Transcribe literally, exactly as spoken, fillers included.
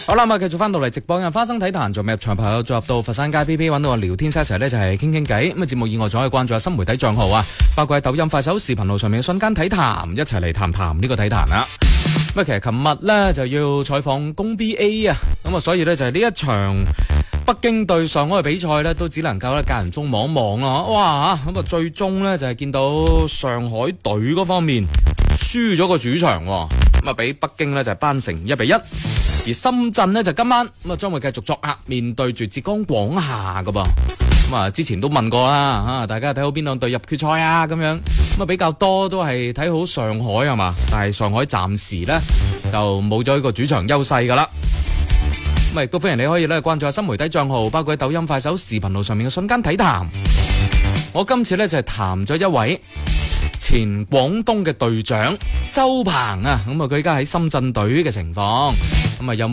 好啦，咁啊，繼續翻到嚟直播嘅花生體壇，仲未入場朋友，再入到佛山街 P P 揾到我聊天室一齊咧，就係傾傾偈。咁啊，節目以外仲可以關注下新媒體賬號啊，包括喺抖音、快手、視頻號上面嘅瞬間體壇，一齊嚟談談呢個體壇啦。咁啊，其實琴日咧就要採訪公 B A 啊，咁啊，所以咧就係呢一場北京對上海嘅比賽咧，都只能夠咧間唔中望一望咯。哇，咁啊，最終咧就係見到上海隊嗰方面輸咗個主場，咁啊，俾北京咧就係扳成一比一。而深圳呢，就今晚咁啊，將會繼續作客面對住浙江廣廈噶噃。咁啊，之前都問過啦吓，大家睇好邊兩隊入決賽啊？咁樣咁啊，比較多都係睇好上海係嘛，但係上海暫時呢，就冇咗一個主場優勢噶啦。咁啊，亦都歡迎你可以咧關注下新媒體賬號，包括喺抖音、快手、視頻號上面嘅瞬間體壇。我今次呢，就係談咗一位前廣東嘅隊長周鵬啊，咁啊佢而家喺深圳隊嘅情況，咁啊有冇